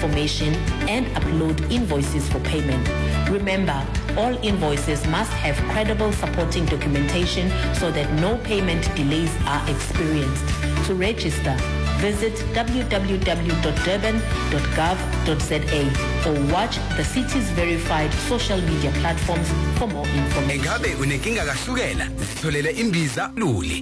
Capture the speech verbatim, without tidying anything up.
information and upload invoices for payment. Remember, all invoices must have credible supporting documentation so that no payment delays are experienced. To register, visit w w w dot durban dot gov dot za or watch the city's verified social media platforms for more information. Engabe unenkinga kahlukela, sitholele imbiza luli.